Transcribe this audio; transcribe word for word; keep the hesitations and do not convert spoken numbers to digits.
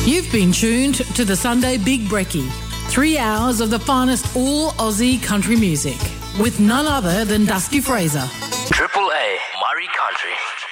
You've been tuned to the Sunday Big Brekkie. Three hours of the finest all Aussie country music with none other than Dusty Fraser. Triple A Murray Country.